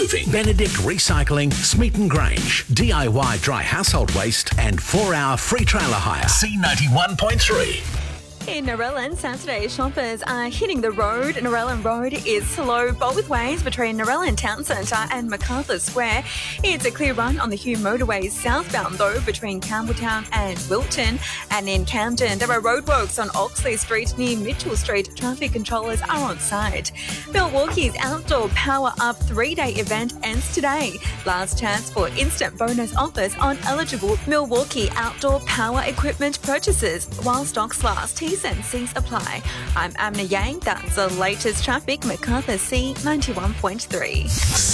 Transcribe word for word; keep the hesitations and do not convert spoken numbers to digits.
Roofing, Benedict Recycling, Smeaton Grange, D I Y Dry Household Waste and four hour free trailer hire. C ninety-one point three. In Narellan, Saturday shoppers are hitting the road. Narellan Road is slow both ways between Narellan Town Centre and MacArthur Square. It's a clear run on the Hume Motorway southbound though between Campbelltown and Wilton. And in Camden, there are roadworks on Oxley Street near Mitchell Street. Traffic controllers are on site. Milwaukee's outdoor Power Up three-day event ends today. Last chance for instant bonus offers on eligible Milwaukee outdoor power equipment purchases while stocks last. T's and C's apply. I'm Amna Yang. That's the latest traffic. MacArthur C ninety-one point three.